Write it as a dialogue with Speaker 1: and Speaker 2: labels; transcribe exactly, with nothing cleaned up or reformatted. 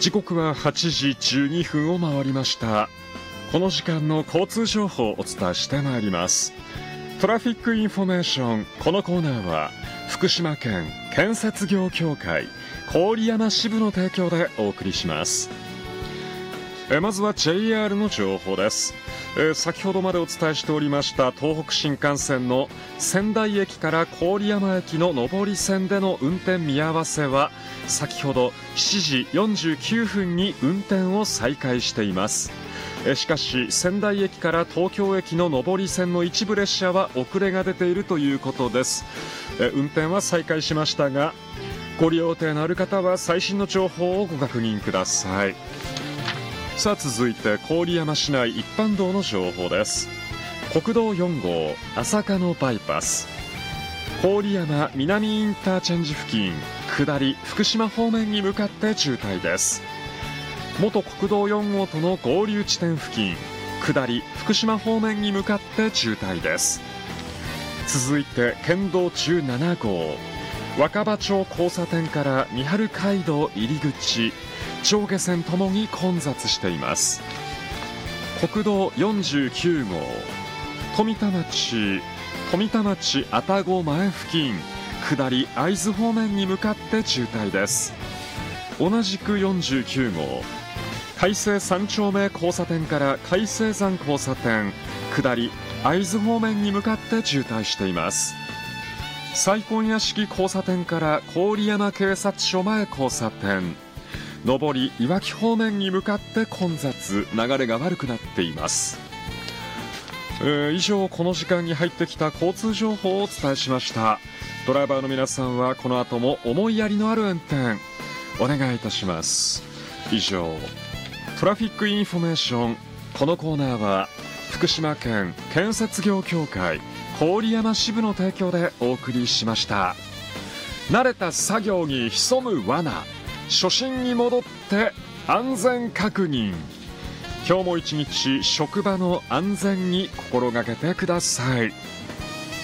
Speaker 1: 時刻ははちじじゅうにふんを回りました。この時間の交通情報をお伝えしてまいります。トラフィックインフォメーション。このコーナーは福島県建設業協会郡山支部の提供でお送りします。えまずは ジェイアール の情報です。えー、先ほどまでお伝えしておりました東北新幹線の仙台駅から郡山駅の上り線での運転見合わせは先ほどしちじよんじゅうきゅうふんに運転を再開しています。えー、しかし仙台駅から東京駅の上り線の一部列車は遅れが出ているということです。えー、運転は再開しましたがご利用予定のある方は最新の情報をご確認ください。さあ続いて郡山市内一般道の情報です。国道よん号朝霞のバイパス郡山南インターチェンジ付近下り福島方面に向かって渋滞です。元国道よん号との合流地点付近下り福島方面に向かって渋滞です。続いて県道じゅうなな号若葉町交差点から三春街道入り口上下線ともに混雑しています。国道よんじゅうきゅう号富田町富田町愛宕前付近下り会津方面に向かって渋滞です。同じくよんじゅうきゅう号海西三丁目交差点から海西山交差点下り会津方面に向かって渋滞しています。西根屋敷交差点から郡山警察署前交差点上りいわき方面に向かって混雑流れが悪くなっています。えー、以上この時間に入ってきた交通情報をお伝えしました。ドライバーの皆さんはこの後も思いやりのある運転お願いいたします。以上トラフィックインフォメーション。このコーナーは福島県建設業協会郡山支部の提供でお送りしました。慣れた作業に潜む罠初心に戻って安全確認。今日も一日職場の安全に心がけてください。